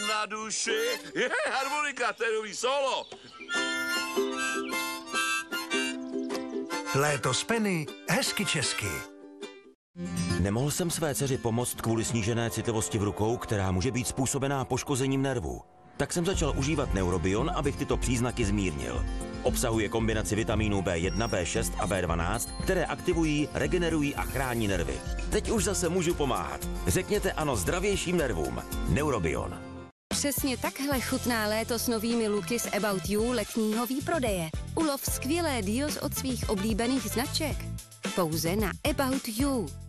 na duši. Je, harmonika, to je dobrý solo. Léto s Penny, hezky česky. Nemohl jsem své dceři pomoct kvůli snížené citlivosti v rukou, která může být způsobená poškozením nervů. Tak jsem začal užívat Neurobion, abych tyto příznaky zmírnil. Obsahuje kombinaci vitamínů B1, B6 a B12, které aktivují, regenerují a chrání nervy. Teď už zase můžu pomáhat. Řekněte ano zdravějším nervům. Neurobion. Přesně takhle chutná léto s novými luky z About You letního výprodeje. Ulov skvělé deals od svých oblíbených značek. Pouze na About You.